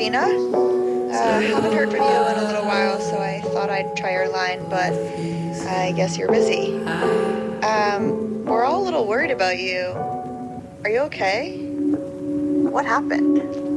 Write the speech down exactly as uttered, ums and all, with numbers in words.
Davina. Uh, haven't heard from you in a little while, so I thought I'd try your line, but I guess you're busy. Um, we're all a little worried about you. Are you okay? What happened?